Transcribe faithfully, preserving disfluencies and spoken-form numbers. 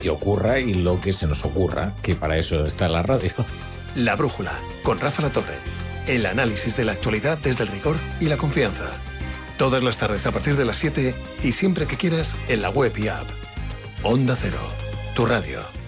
que ocurra y lo que se nos ocurra, que para eso está la radio. La Brújula, con Rafa La Torre. El análisis de la actualidad desde el rigor y la confianza. Todas las tardes a partir de las siete y siempre que quieras en la web y app. Onda Cero, tu radio.